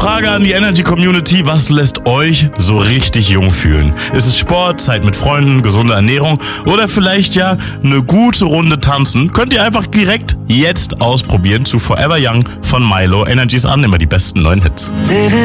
Frage an die Energy Community: Was lässt euch so richtig jung fühlen? Ist es Sport, Zeit mit Freunden, gesunde Ernährung oder vielleicht ja eine gute Runde tanzen? Könnt ihr einfach direkt jetzt ausprobieren zu Forever Young von Milo. Energy ist an, immer die besten neuen Hits.